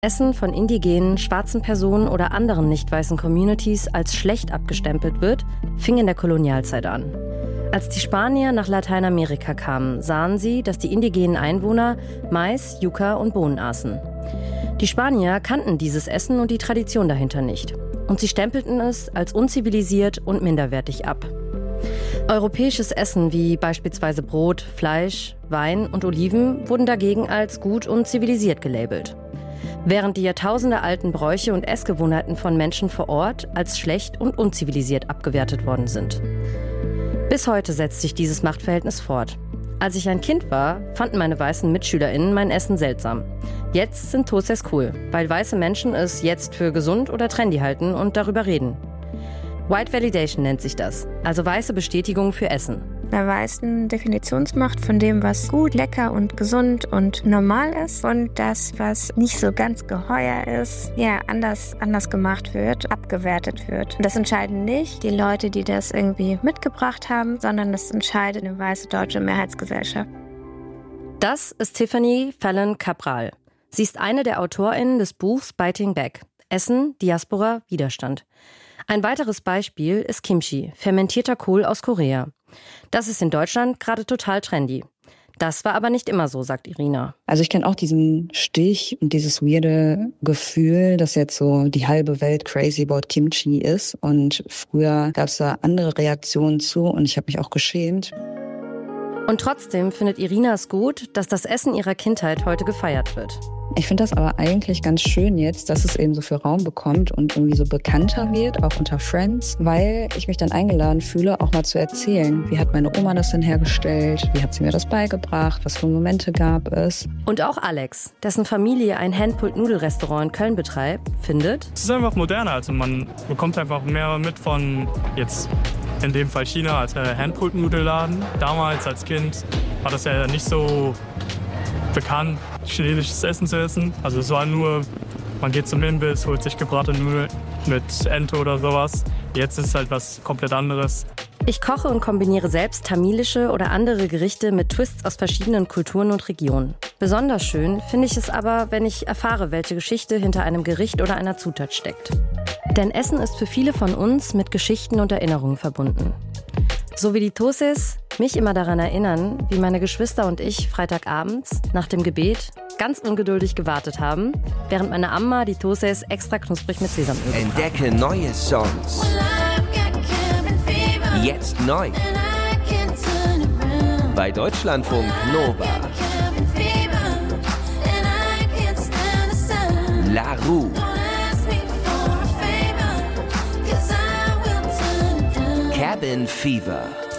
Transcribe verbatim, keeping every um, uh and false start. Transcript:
Essen von indigenen, schwarzen Personen oder anderen nicht weißen Communities als schlecht abgestempelt wird, fing in der Kolonialzeit an. Als die Spanier nach Lateinamerika kamen, sahen sie, dass die indigenen Einwohner Mais, Yucca und Bohnen aßen. Die Spanier kannten dieses Essen und die Tradition dahinter nicht. Und sie stempelten es als unzivilisiert und minderwertig ab. Europäisches Essen wie beispielsweise Brot, Fleisch, Wein und Oliven wurden dagegen als gut und zivilisiert gelabelt. Während die jahrtausendealten Bräuche und Essgewohnheiten von Menschen vor Ort als schlecht und unzivilisiert abgewertet worden sind. Bis heute setzt sich dieses Machtverhältnis fort. Als ich ein Kind war, fanden meine weißen MitschülerInnen mein Essen seltsam. Jetzt sind Toasts cool, weil weiße Menschen es jetzt für gesund oder trendy halten und darüber reden. White Validation nennt sich das, also weiße Bestätigung für Essen. Bei Weißen Definitionsmacht von dem, was gut, lecker und gesund und normal ist und das, was nicht so ganz geheuer ist, ja, anders, anders gemacht wird, abgewertet wird. Und das entscheiden nicht die Leute, die das irgendwie mitgebracht haben, sondern das entscheidet eine weiße deutsche Mehrheitsgesellschaft. Das ist Tiffany Fallon Cabral. Sie ist eine der AutorInnen des Buchs Biting Back. Essen, Diaspora, Widerstand. Ein weiteres Beispiel ist Kimchi, fermentierter Kohl aus Korea. Das ist in Deutschland gerade total trendy. Das war aber nicht immer so, sagt Irina. Also ich kenne auch diesen Stich und dieses weirde Gefühl, dass jetzt so die halbe Welt crazy about Kimchi ist. Und früher gab es da andere Reaktionen zu und ich habe mich auch geschämt. Und trotzdem findet Irina es gut, dass das Essen ihrer Kindheit heute gefeiert wird. Ich finde das aber eigentlich ganz schön jetzt, dass es eben so viel Raum bekommt und irgendwie so bekannter wird, auch unter Friends, weil ich mich dann eingeladen fühle, auch mal zu erzählen, wie hat meine Oma das denn hergestellt, wie hat sie mir das beigebracht, was für Momente gab es. Und auch Alex, dessen Familie ein Handpulled-Nudelrestaurant in Köln betreibt, findet: Es ist einfach moderner, also man bekommt einfach mehr mit von jetzt in dem Fall China als Handpulled-Nudelladen. Damals als Kind war das ja nicht so bekannt, chinesisches Essen zu essen. Also es war nur, man geht zum Imbiss, holt sich gebratene Nudeln mit Ente oder sowas. Jetzt ist es halt was komplett anderes. Ich koche und kombiniere selbst tamilische oder andere Gerichte mit Twists aus verschiedenen Kulturen und Regionen. Besonders schön finde ich es aber, wenn ich erfahre, welche Geschichte hinter einem Gericht oder einer Zutat steckt. Denn Essen ist für viele von uns mit Geschichten und Erinnerungen verbunden. So wie die Toasts mich immer daran erinnern, wie meine Geschwister und ich Freitagabends nach dem Gebet ganz ungeduldig gewartet haben, während meine Amma die Toasts extra knusprig mit Sesamöl macht. Entdecke neue Songs. Jetzt neu. Bei Deutschlandfunk Nova. La Roux. Cabin Fever.